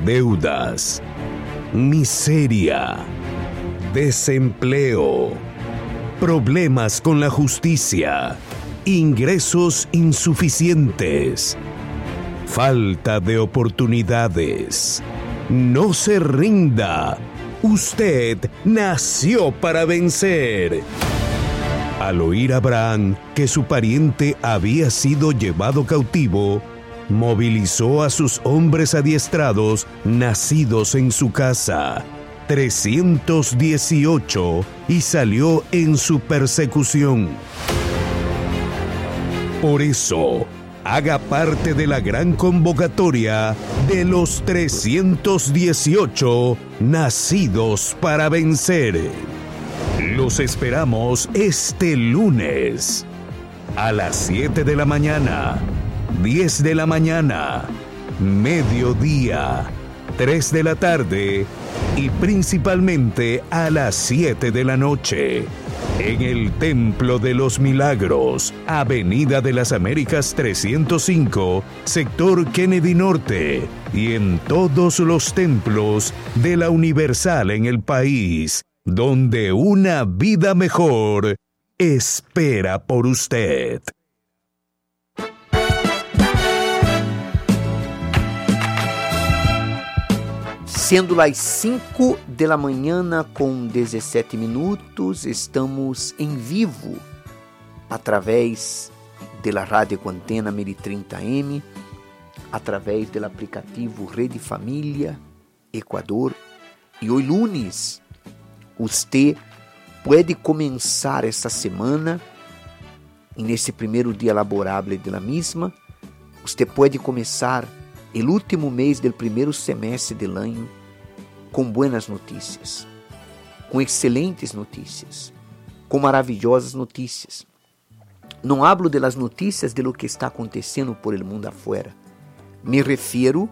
deudas, miseria, desempleo, problemas con la justicia, ingresos insuficientes, falta de oportunidades. No se rinda. Usted nació para vencer. Al oír Abraham que su pariente había sido llevado cautivo, movilizó a sus hombres adiestrados nacidos en su casa, 318, y salió en su persecución. Por eso, haga parte de la gran convocatoria de los 318 nacidos para vencer. Los esperamos este lunes a las 7 de la mañana, 10 de la mañana, mediodía, 3 de la tarde y principalmente a las 7 de la noche. En el Templo de los Milagros, Avenida de las Américas 305, sector Kennedy Norte, y en todos los templos de la Universal en el país, donde una vida mejor espera por usted. Sendo las 5 de la mañana com 17 minutos, estamos em vivo através da Rádio Antena 1030M, através do aplicativo Rede Família Equador. E hoje, lunes, você pode começar esta semana, e nesse primeiro dia laborável da mesma, você pode começar o último mês do primeiro semestre do ano com buenas notícias, com excelentes notícias, com maravilhosas notícias. Não hablo de las notícias de lo que está acontecendo por el mundo afuera. Me refiro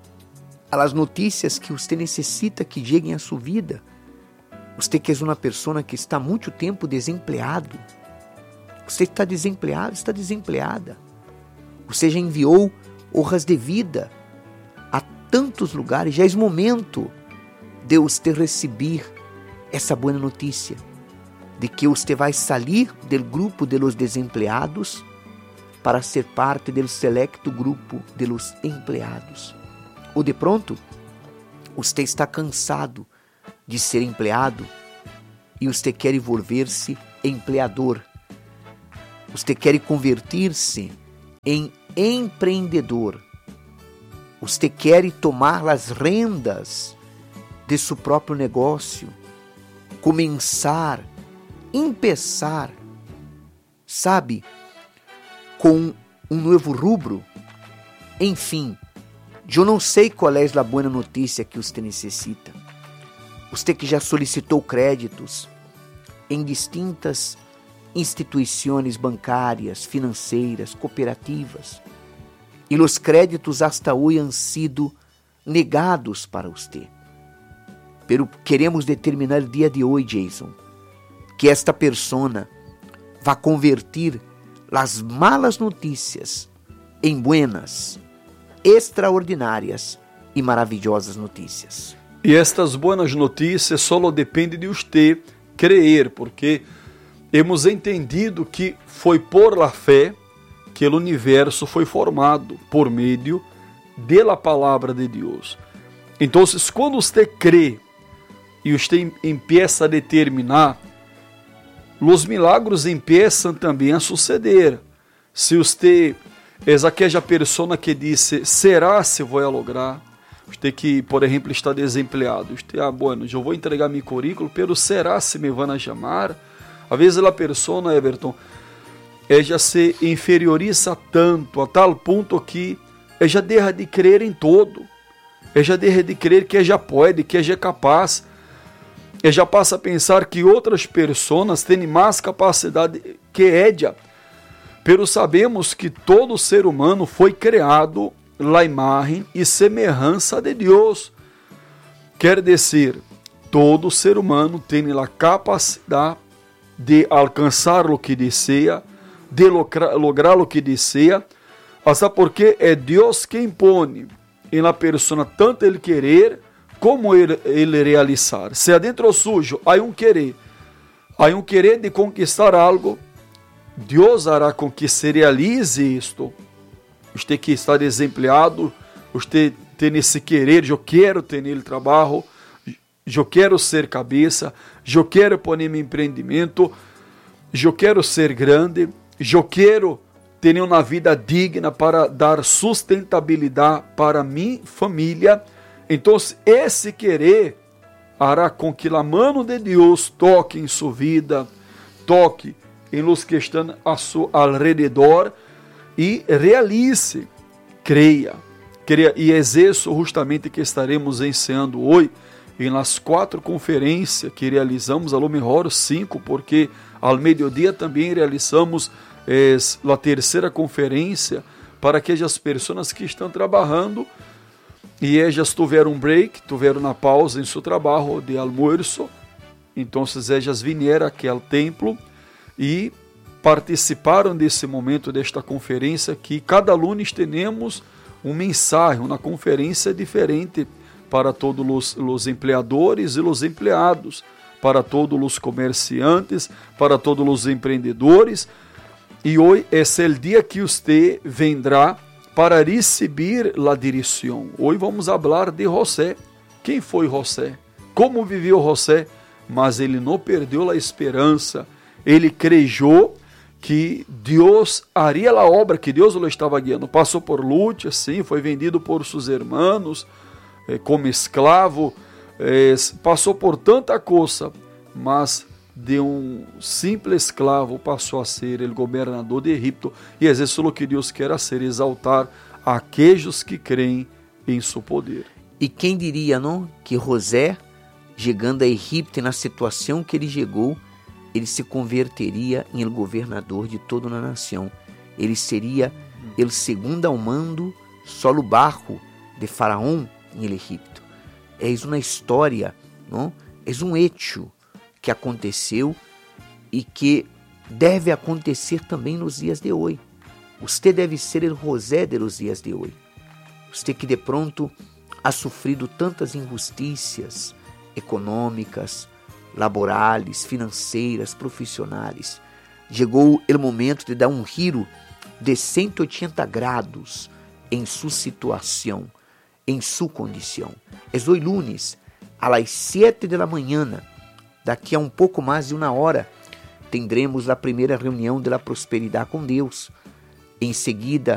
a las notícias que você necessita que cheguem a sua vida. Você que é uma pessoa que está há muito tempo desempregado. Você está desempregado, está desempregada. Você já enviou hojas de vida a tantos lugares. Já é momento de você receber essa boa notícia de que você vai sair do grupo de los desempregados para ser parte do selecto grupo de los empregados. Ou de pronto, você está cansado de ser empregado e você quer envolver-se em empregador. Você quer convertir-se em empreendedor. Você quer tomar as rendas de seu próprio negócio, começar, empezar, sabe, com um novo rubro. Enfim, eu não sei qual é a boa notícia que você necessita. Você que já solicitou créditos em distintas instituições bancárias, financeiras, cooperativas, e os créditos hasta hoje han sido negados para você. Pero queremos determinar o dia de hoje, Jason, que esta persona vai convertir as malas notícias em buenas, extraordinárias e maravilhosas notícias. E estas buenas notícias só dependem de você crer, porque hemos entendido que foi por la fé que o universo foi formado por meio da palavra de Deus. Então, quando você crê e você empieza a determinar, os milagros empiezam também a suceder. Se você é aquela pessoa que disse, será se vou lograr? Você que, por exemplo, está desempregado. Você, bueno, eu vou entregar meu currículo, pero será se me vão chamar? Às vezes a pessoa, Everton, já se inferioriza tanto, a tal ponto que já deixa de crer em todo. Já deixa de crer que já pode, que já é capaz. Já passa a pensar que outras pessoas têm mais capacidade que ella. Pero sabemos que todo ser humano foi criado à imagem e semelhança de Deus. Quer dizer, todo ser humano tem a capacidade de alcançar o que deseja, de lograr o que deseja, hasta porque é Deus que impõe. em la persona tanto ele querer como ele realizar. Se adentro suyo hay un querer de conquistar algo, Deus hará com que se realize isto. Você que está desempregado, você tem esse querer, eu quero ter nele trabalho, eu quero ser cabeça, eu quero pôr meu empreendimento, eu quero ser grande, eu quero ter uma vida digna para dar sustentabilidade para minha família. Então, esse querer hará com que a mão de Deus toque em sua vida, toque em los que estão a seu alrededor e realize, creia. E é isso justamente que estaremos ensinando hoje em las 4 conferências que realizamos, a lo mejor 5, porque ao meio-dia também realizamos a terceira conferência para aquelas pessoas que estão trabalhando e elas tiveram um break, tiveram uma pausa em seu trabalho de almoço, então elas vieram aqui ao templo e participaram desse momento, desta conferência, que cada lunes temos um mensagem, uma conferência diferente para todos os empregadores e os empregados, para todos os comerciantes, para todos os empreendedores. E hoje é o dia que você vendrá para receber a direção. Hoje vamos falar de José. Quem foi José? Como viveu José? Mas ele não perdeu a esperança. Ele creu que Deus haria a obra, que Deus o estava guiando. Passou por luta, sim, foi vendido por seus irmãos como escravo, passou por tanta coisa, mas de um simples escravo passou a ser o governador de Egipto. E é isso o que Deus quer ser, exaltar aqueles que creem em seu poder. E quem diria, não, que José, chegando a Egipto, na situação que ele chegou, ele se converteria em el governador de toda uma nação. Ele seria el segundo ao mando, solo barco de Faraó em Egipto. É uma história, não? É um hecho que aconteceu e que deve acontecer também nos dias de hoje. Você deve ser o José de los dias de hoje. Você que de pronto ha sofrido tantas injustiças econômicas, laborais, financeiras, profissionais. Chegou o momento de dar um giro de 180 graus em sua situação, em sua condição. É hoje lunes, às 7 da manhã, daqui a um pouco mais de uma hora, tendremos a primeira reunião da prosperidade com Deus. Em seguida,